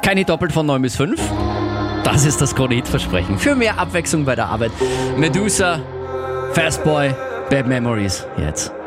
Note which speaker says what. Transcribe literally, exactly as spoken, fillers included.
Speaker 1: Keine doppelt von neun bis fünf. Das ist das Krone-Hit-Versprechen. Für mehr Abwechslung bei der Arbeit. Medusa, Fastboy, Bad Memories. Jetzt.